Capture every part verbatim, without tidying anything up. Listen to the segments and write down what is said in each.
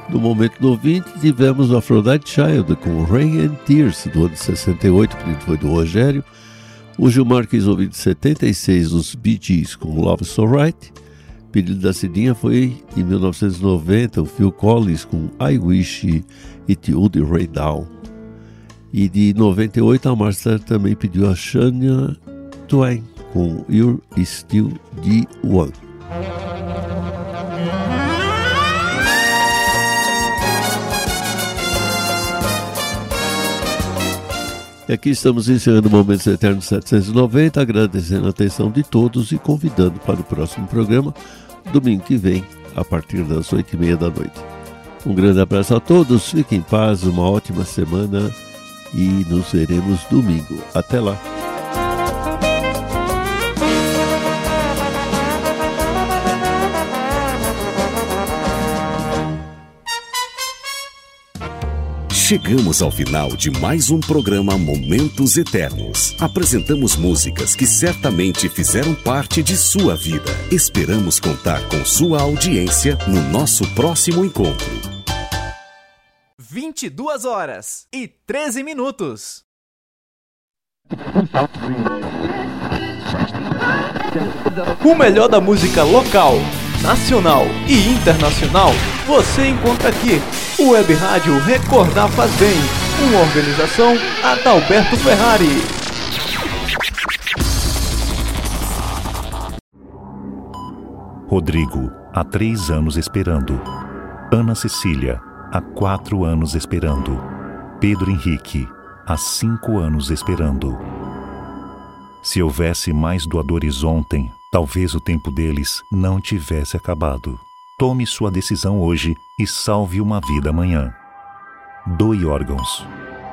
No momento do ouvinte, tivemos o Aphrodite Child com Rain and Tears, do ano sessenta e oito, que foi do Rogério. O Gilmar quis ouvir de setenta e seis os Bee Gees com Love So Right. Pedido da Cidinha foi em mil novecentos e noventa o Phil Collins com I Wish It Would Rain Down. E de noventa e oito a Márcia também pediu a Shania Twain com You're Still the One. E aqui estamos encerrando o Momentos Eternos setecentos e noventa, agradecendo a atenção de todos e convidando para o próximo programa, domingo que vem, a partir das oito e meia da noite. Um grande abraço a todos, fiquem em paz, uma ótima semana e nos veremos domingo. Até lá! Chegamos ao final de mais um programa Momentos Eternos. Apresentamos músicas que certamente fizeram parte de sua vida. Esperamos contar com sua audiência no nosso próximo encontro. vinte e duas horas e treze minutos. O melhor da música local, nacional e internacional você encontra aqui. O Web Rádio Recordar Faz Bem. Uma organização Adalberto Ferrari. Rodrigo, há três anos esperando. Ana Cecília, há quatro anos esperando. Pedro Henrique, há cinco anos esperando. Se houvesse mais doadores ontem, talvez o tempo deles não tivesse acabado. Tome sua decisão hoje e salve uma vida amanhã. Doe órgãos.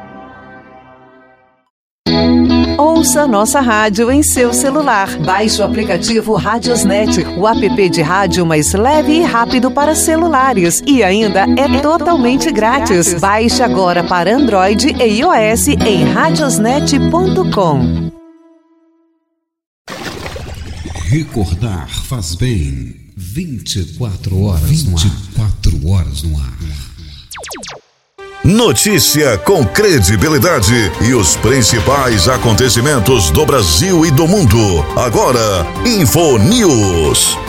Ouça nossa rádio em seu celular. Baixe o aplicativo Radiosnet, o app de rádio mais leve e rápido para celulares. E ainda é totalmente grátis. Baixe agora para Android e iOS em radiosnet ponto com. Recordar faz bem. vinte e quatro horas vinte e quatro horas no ar. Notícia com credibilidade e os principais acontecimentos do Brasil e do mundo. Agora, InfoNews.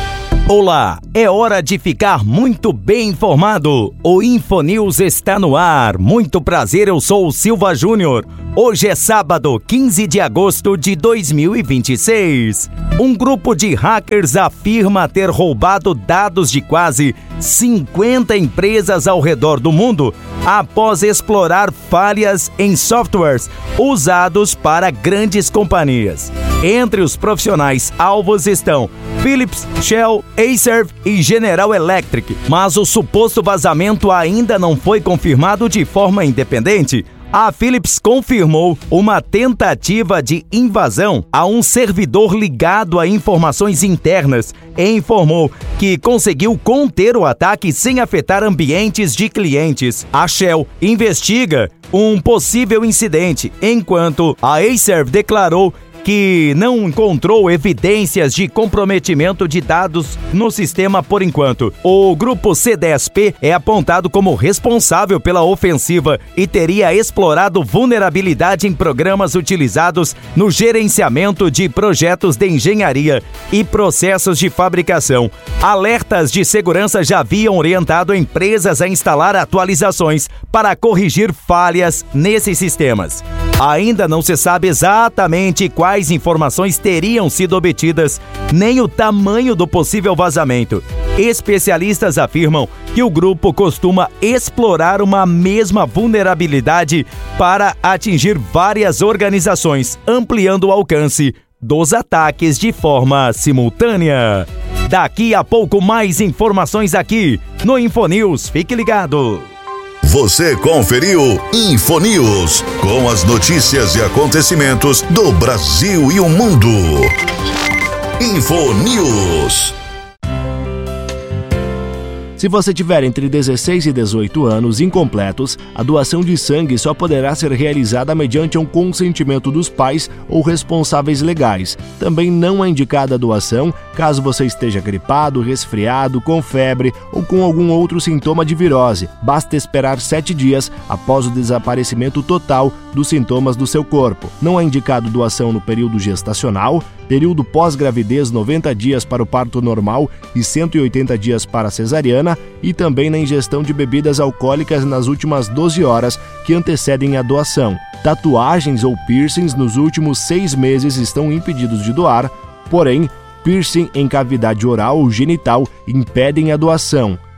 Olá, é hora de ficar muito bem informado. O InfoNews está no ar. Muito prazer, eu sou o Silva Júnior. Hoje é sábado, quinze de agosto de dois mil e vinte e seis. Um grupo de hackers afirma ter roubado dados de quase cinquenta empresas ao redor do mundo após explorar falhas em softwares usados para grandes companhias. Entre os profissionais alvos estão Philips, Shell, Acer e General Electric, mas o suposto vazamento ainda não foi confirmado de forma independente. A Philips confirmou uma tentativa de invasão a um servidor ligado a informações internas e informou que conseguiu conter o ataque sem afetar ambientes de clientes. A Shell investiga um possível incidente, enquanto a Acer declarou que não encontrou evidências de comprometimento de dados no sistema por enquanto. O grupo C dez P é apontado como responsável pela ofensiva e teria explorado vulnerabilidade em programas utilizados no gerenciamento de projetos de engenharia e processos de fabricação. Alertas de segurança já haviam orientado empresas a instalar atualizações para corrigir falhas nesses sistemas. Ainda não se sabe exatamente quais informações teriam sido obtidas, nem o tamanho do possível vazamento. Especialistas afirmam que o grupo costuma explorar uma mesma vulnerabilidade para atingir várias organizações, ampliando o alcance dos ataques de forma simultânea. Daqui a pouco mais informações aqui no InfoNews. Fique ligado! Você conferiu InfoNews, com as notícias e acontecimentos do Brasil e o mundo. InfoNews. Se você tiver entre dezesseis e dezoito anos incompletos, a doação de sangue só poderá ser realizada mediante um consentimento dos pais ou responsáveis legais. Também não é indicada a doação caso você esteja gripado, resfriado, com febre ou com algum outro sintoma de virose. Basta esperar sete dias após o desaparecimento total dos sintomas do seu corpo. Não é indicado doação no período gestacional, período pós-gravidez noventa dias para o parto normal e cento e oitenta dias para a cesariana, e também na ingestão de bebidas alcoólicas nas últimas doze horas que antecedem a doação. Tatuagens ou piercings nos últimos seis meses estão impedidos de doar, porém, piercing em cavidade oral ou genital impedem a doação.